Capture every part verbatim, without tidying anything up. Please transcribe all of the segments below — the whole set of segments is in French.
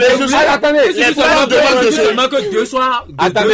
voulez attendez, les seulement de seulement que deux soirs, attendez,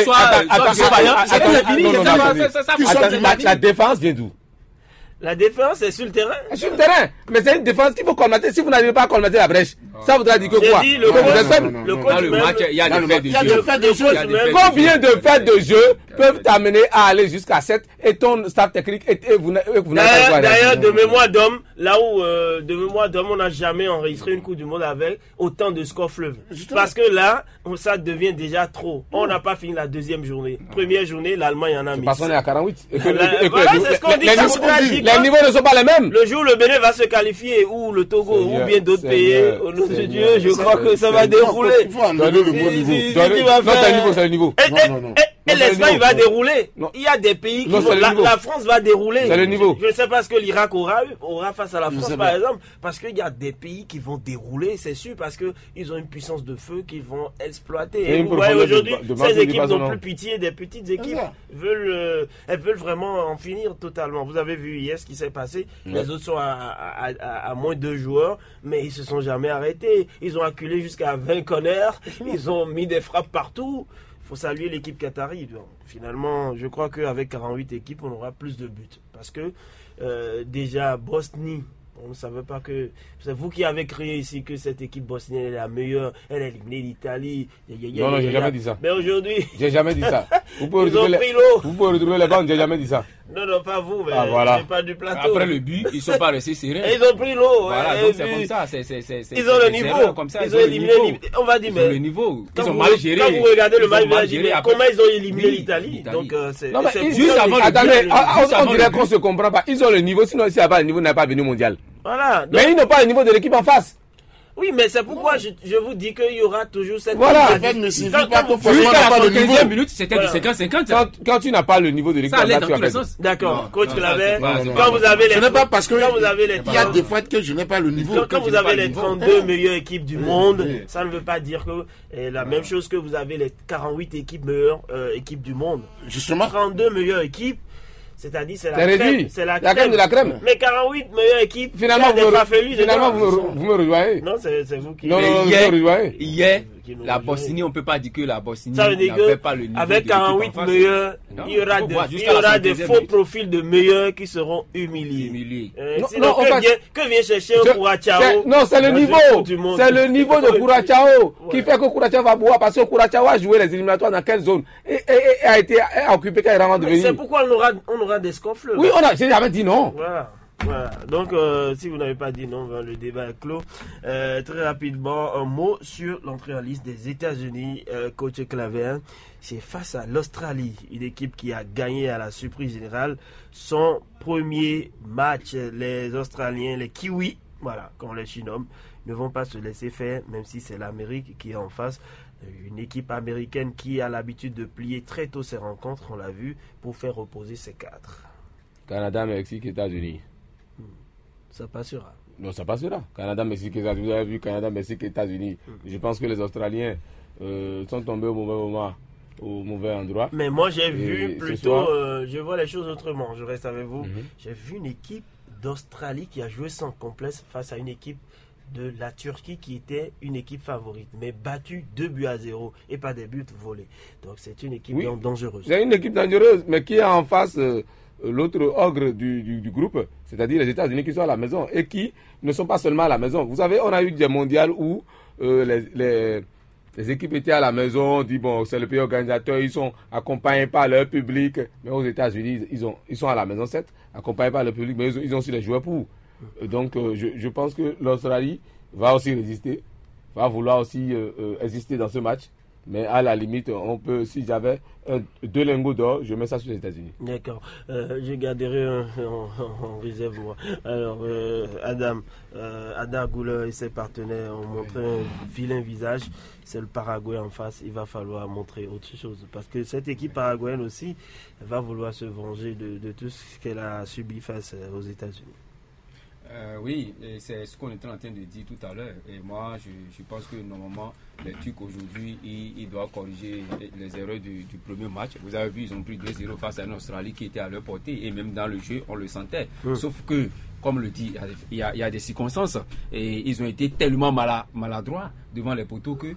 attendez, la défense vient d'où? La défense est sur le terrain. Sur le terrain. Mais c'est une défense qu'il faut colmater. Si vous n'arrivez pas à colmater la brèche, ça voudra dire que quoi? Dit, le que vous êtes coach, faible. le coach le même, match, il y a des faits de jeu. Combien de faits de jeu peuvent t'amener à aller jusqu'à sept et ton staff technique et, et vous, et vous n'avez pas joué? D'ailleurs, de mémoire d'homme, là où euh, de mémoire d'homme, on n'a jamais enregistré une Coupe du Monde avec autant de scores fleuves. Parce que là, ça devient déjà trop. On n'a pas fini la deuxième journée. Première journée, l'Allemagne en a mis. Parce qu'on est à quarante-huit. Et que, la, et que, voilà, c'est ce qu'on dit. Les, les, les niveaux ne sont pas les mêmes. Le jour où le Bénin va se qualifier, ou le Togo, Seigneur, ou bien d'autres pays, au nom de Dieu, je crois que ça va dérouler. Il faut enlever le bon niveau. Non, c'est le niveau, c'est le niveau. Et l'Espagne va dérouler. Il y a des pays qui vont. La France va dérouler. C'est le niveau. Je ne sais pas ce que l'Irak aura eu, aura face à la France, par exemple, parce qu'il y a des pays qui vont dérouler, c'est sûr, parce qu'ils ont une puissance de feu qu'ils vont exploiter. Et vous voyez aujourd'hui, ces équipes n'ont plus pitié des petites équipes. Veulent, elles veulent vraiment en finir totalement. Vous avez vu hier ce qui s'est passé. Les autres sont à, à, à, à moins de deux joueurs, mais ils se sont jamais arrêtés. Ils ont acculé jusqu'à vingt corners. Ils ont mis des frappes partout. Il faut saluer l'équipe qatari. Finalement, je crois qu'avec quarante-huit équipes, on aura plus de buts. Parce que euh, déjà, Bosnie, on ne savait pas que... C'est vous qui avez créé ici que cette équipe bosnienne est la meilleure. Elle a éliminé l'Italie. Non, non, j'ai jamais dit ça. Mais aujourd'hui... J'ai jamais dit ça. Vous pouvez ils ont retrouver pris les... l'eau. Vous pouvez retrouver les bandes, j'ai jamais dit ça. Non, non, pas vous, mais ah, voilà. pas du plateau. Après le but, ils ne sont pas restés sereins. Et ils ont pris l'eau. Voilà, donc c'est comme ça. C'est, c'est, c'est, c'est, ils ont le niveau. Comme ça, ils, ils ont éliminé l'Italie. On va dire, ils mais. ont le niveau. Ils ont vous, mal géré. Quand vous regardez le match, vous allez dire comment ils ont éliminé l'Italie. Donc, euh, c'est. Non, mais c'est juste avant attendez, on dirait qu'on ne se comprend pas. Ils ont le niveau, sinon, s'il n'y a pas le niveau, on n'a pas venu mondial. Voilà. Donc, mais ils n'ont pas le niveau de l'équipe en face. Oui, mais c'est pourquoi je, je vous dis qu'il y aura toujours cette... Voilà. Jusqu'à la quinzième minute, c'était voilà. du cinquante cinquante. Quand, quand tu n'as pas le niveau de l'équipe, ça allait dans tous les sens. D'accord. Coach Claver, quand vous avez les... Ce n'est pas parce que quand vous avez les il y a des fois que je n'ai pas le niveau. Quand, quand vous avez les trente-deux meilleures équipes du monde, ça ne veut pas dire que et la même chose que vous avez les quarante-huit équipes meilleures euh, équipes du monde. Justement. trente-deux meilleures équipes. C'est-à-dire, c'est la c'est crème. C'est la, la crème de la crème. Mais quarante-huit meilleures équipes. Finalement, vous, me, finalement vous, me, vous me rejoignez. Non, c'est, c'est vous qui. Non, non, non, vous me rejoignez. Hier, la Bosnie, on ne peut pas dire que la Bosnie n'avait pas le niveau. Avec quarante-huit meilleurs, non, il y aura, de, il y aura des faux minute. profils de meilleurs qui seront humiliés. humiliés. Euh, non, sinon, non, que, vient, que vient chercher un Kourachao? Non, c'est le niveau. C'est le niveau de Kourachao qui fait que Kourachao va boire parce que Kourachao a joué les éliminatoires dans quelle zone et a été occupé quand il est vraiment devenu. C'est pourquoi on aura, on aura des scores fleuves. Oui, on a, j'ai jamais dit non. Voilà. Voilà. Donc, euh, si vous n'avez pas dit non, le débat est clos. Euh, très rapidement, un mot sur l'entrée en liste des États-Unis. Euh, coach Claver, c'est face à l'Australie, une équipe qui a gagné à la surprise générale son premier match. Les Australiens, les Kiwis, voilà, qu'on les surnomme, ne vont pas se laisser faire, même si c'est l'Amérique qui est en face. Une équipe américaine qui a l'habitude de plier très tôt ses rencontres, on l'a vu, pour faire reposer ses cadres. Canada, Mexique, États-Unis. Hmm. Ça passera. Non, ça passera. Canada, Mexique, États-Unis. Vous avez vu Canada, Mexique, États-Unis. Hmm. Je pense que les Australiens euh, sont tombés au mauvais moment, au mauvais endroit. Mais moi, j'ai vu plutôt, euh, je vois les choses autrement. Je reste avec vous. Mm-hmm. J'ai vu une équipe d'Australie qui a joué sans complexe face à une équipe de la Turquie qui était une équipe favorite, mais battue deux buts à zéro et pas des buts volés. Donc c'est une équipe oui, dangereuse. C'est une équipe dangereuse, mais qui a en face euh, l'autre ogre du, du, du groupe, c'est-à-dire les États-Unis qui sont à la maison et qui ne sont pas seulement à la maison. Vous savez, on a eu des mondiales où euh, les, les, les équipes étaient à la maison, on dit bon, c'est le pays organisateur, ils sont accompagnés par leur public, mais aux États-Unis, ils, ont, ils sont à la maison, certes, accompagnés par le public, mais ils ont, ils ont aussi les joueurs pour. Donc, euh, je, je pense que l'Australie va aussi résister, va vouloir aussi euh, euh, exister dans ce match. Mais à la limite, on peut, si j'avais un, deux lingots d'or, je mets ça sur les États-Unis. D'accord. Euh, je garderai un, en, en réserve, moi. Alors, euh, Adam, euh, Adam Gouleur et ses partenaires ont montré un vilain visage. C'est le Paraguay en face. Il va falloir montrer autre chose. Parce que cette équipe paraguayenne aussi va vouloir se venger de, de tout ce qu'elle a subi face aux États-Unis. Euh, oui, c'est ce qu'on était en train de dire tout à l'heure. Et moi, je, je pense que normalement, les Turcs aujourd'hui, ils, ils doivent corriger les erreurs du, du premier match. Vous avez vu, ils ont pris deux zéro face à une Australie qui était à leur portée. Et même dans le jeu, on le sentait. Mmh. Sauf que, comme le dit, il y a, il y a des circonstances. Et ils ont été tellement mala, maladroits devant les poteaux que